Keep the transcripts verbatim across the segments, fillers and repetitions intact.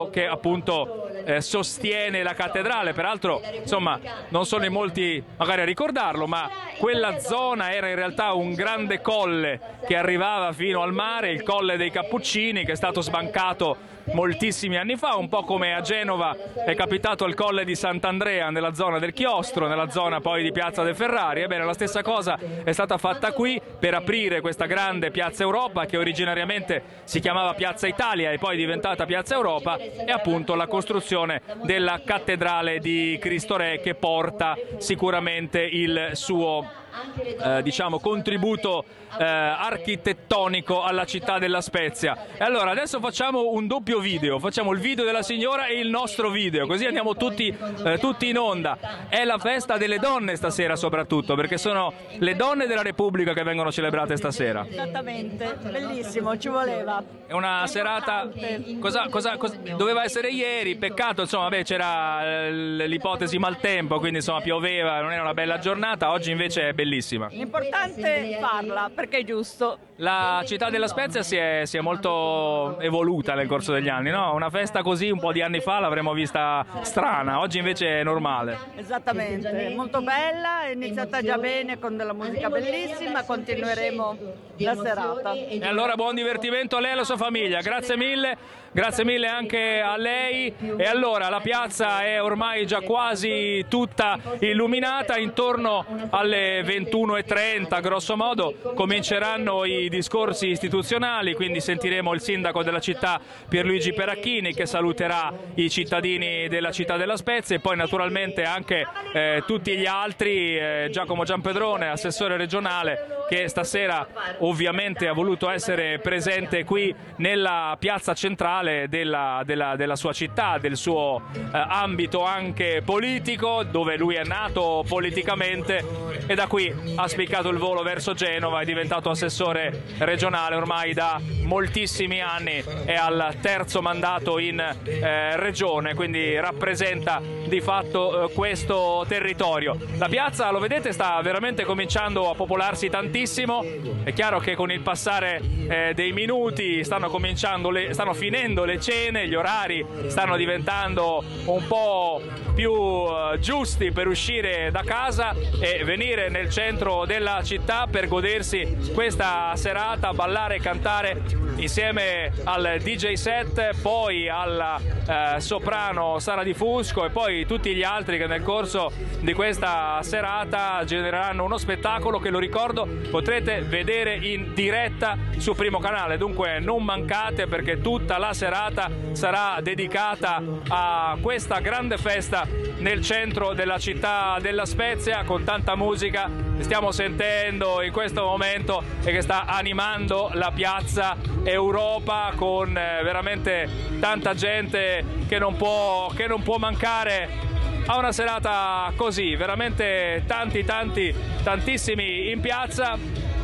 che appunto eh, sostiene la cattedrale. Peraltro, insomma, non sono in molti magari a ricordarlo, ma quella zona era in realtà un grande colle che arrivava fino al mare, il Colle dei Cappuccini, che è stato sbancato moltissimi anni fa, un po' come a Genova è capitato al Colle di Sant'Andrea nella zona del Chiostro, nella zona poi di Piazza De Ferrari. Ebbene, la stessa cosa è stata fatta qui per aprire questa grande Piazza Europa, che originariamente si chiamava Piazza Italia e poi è diventata Piazza Europa, e appunto la costruzione della cattedrale di Cristo Re, che porta sicuramente il suo Eh, diciamo contributo eh, architettonico alla città della Spezia. E allora adesso facciamo un doppio video, facciamo il video della signora e il nostro video, così andiamo tutti, eh, tutti in onda. È la festa delle donne stasera, soprattutto perché sono le donne della Repubblica che vengono celebrate stasera. Esattamente, bellissimo, ci voleva. È una serata, cosa, cosa, cosa doveva essere ieri, peccato, insomma, beh, c'era l'ipotesi maltempo, quindi insomma pioveva, non era una bella giornata. Oggi invece è bellissima. L'importante è farla, perché è giusto. La città della Spezia si è, si è molto evoluta nel corso degli anni, no? Una festa così un po' di anni fa l'avremmo vista strana, oggi invece è normale. Esattamente, molto bella, è iniziata già bene con della musica bellissima, continueremo la serata. E allora buon divertimento a lei e alla sua famiglia, grazie mille, grazie mille anche a lei. E allora la piazza è ormai già quasi tutta illuminata, intorno alle ventuno e trenta grosso modo cominceranno i discorsi istituzionali, quindi sentiremo il sindaco della città Pierluigi Peracchini che saluterà i cittadini della città della Spezia, e poi naturalmente anche eh, tutti gli altri, eh, Giacomo Giampedrone, assessore regionale, che stasera ovviamente ha voluto essere presente qui nella piazza centrale della, della, della sua città, del suo eh, ambito anche politico, dove lui è nato politicamente, e da qui ha spiccato il volo verso Genova, è diventato assessore regionale ormai da moltissimi anni, è al terzo mandato in eh, regione, quindi rappresenta di fatto eh, questo territorio. La piazza, lo vedete, sta veramente cominciando a popolarsi tantissimo. È chiaro che con il passare eh, dei minuti stanno cominciando le, stanno finendo le cene, gli orari stanno diventando un po' più eh, giusti per uscire da casa e venire nel centro della città per godersi questa serata, ballare e cantare insieme al D J set, poi alla eh, soprano Sara Di Fusco e poi tutti gli altri che nel corso di questa serata genereranno uno spettacolo che, lo ricordo, potrete vedere in diretta su Primo Canale. Dunque non mancate, perché tutta la serata sarà dedicata a questa grande festa nel centro della città della Spezia, con tanta musica che stiamo sentendo in questo momento e che sta animando la piazza Europa, con veramente tanta gente che non può, che non può mancare a una serata così. Veramente tanti tanti tantissimi in piazza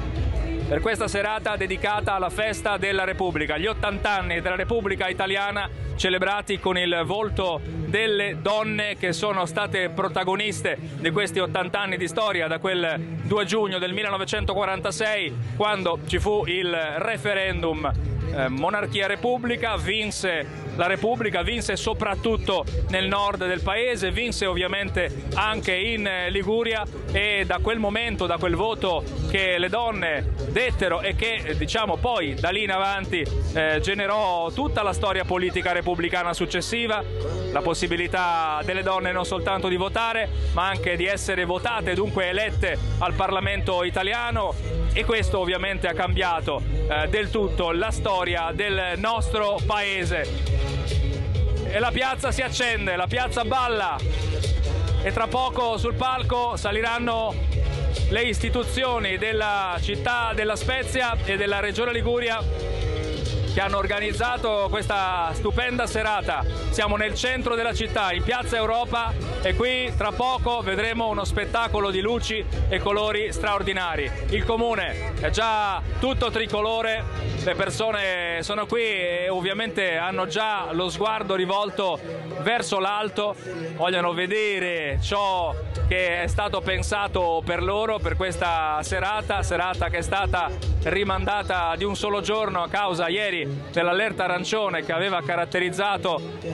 per questa serata dedicata alla festa della Repubblica, gli ottanta anni della Repubblica Italiana, celebrati con il volto delle donne che sono state protagoniste di questi ottanta anni di storia, da quel due giugno del millenovecentoquarantasei, quando ci fu il referendum eh, monarchia-repubblica. Vinse la Repubblica, vinse soprattutto nel nord del paese, vinse ovviamente anche in Liguria, e da quel momento, da quel voto che le donne dettero e che, diciamo, poi da lì in avanti eh, generò tutta la storia politica repubblicana successiva, la possibilità delle donne non soltanto di votare, ma anche di essere votate, dunque elette al Parlamento italiano, e questo ovviamente ha cambiato eh, del tutto la storia del nostro paese. E la piazza si accende, la piazza balla, e tra poco sul palco saliranno le istituzioni della città della Spezia e della Regione Liguria, che hanno organizzato questa stupenda serata. Siamo nel centro della città, in Piazza Europa, e qui tra poco vedremo uno spettacolo di luci e colori straordinari. Il comune è già tutto tricolore, le persone sono qui e ovviamente hanno già lo sguardo rivolto verso l'alto, vogliono vedere ciò che è stato pensato per loro, per questa serata, serata che è stata rimandata di un solo giorno a causa ieri dell'allerta arancione che aveva caratterizzato